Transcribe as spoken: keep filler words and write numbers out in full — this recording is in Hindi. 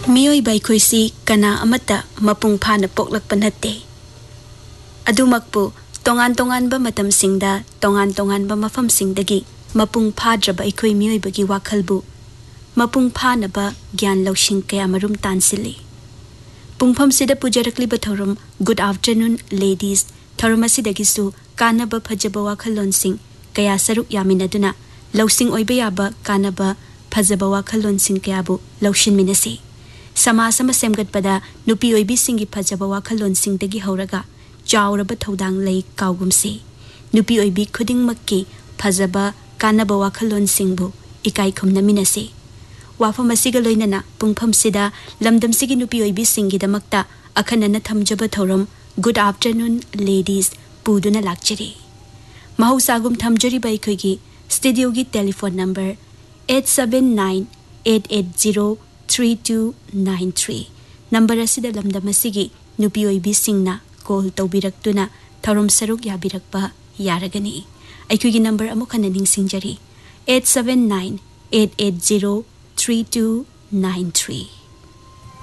मियोई बाइखोइसी कना अमता मपुंग फाना पोकलकपा नते अदुमकपु तोंगान तोंगानबा मतमसिंगदा तोंगान तोंगानबा मफमसिंगदगी मपुंग फाद्रबा अखोई मियोइबगी वाखलबु मपुंग फानबा ज्ञान लौसिंग कया मरुम तानसिली पुंगफमसिदा पुजरकलिबा थौरम गुड आफ्टरनून लेडीज थौरम असिदगिसु कानबा फजबा वाखलोनसिंग कया सरुक यामिनदुना लौसिंग ओइबा याबा कानबा फजबा वाखलोनसिंग कयाबु लौसिन मिनसी समाज अमा सेमगतपदा नुपी ओइबिसिंगी फजबा वाखलोनसिंगदगी हौरगा चाउरबा थौदांग लई काउगुमसी नुपी ओइबी खुदिंगमक्की फजबा कानबा वाखलोनसिंगबु इकाई खुमनमिनसी वाफम असिगा लोइनना पुंगफमसिदा लमदमसिगी नुपी ओइबिसिंगीदमक्ता अखनना थमजबा थौरम good afternoon ladies पुदुना लाक्चरी महौसागुम थमजरीबा अखोइगी स्टूडियोगी telephone number eight seven nine eight eight zero three to nine three number असिदा लमदमसिगी नुपी ओइबिसिंगना call तौबिरक्तुना थौरम सरुक याबिरक्पा यारगनी अखोइगी number अमुखना निंगसिंजरी eight seven nine eight eight zero three to nine three.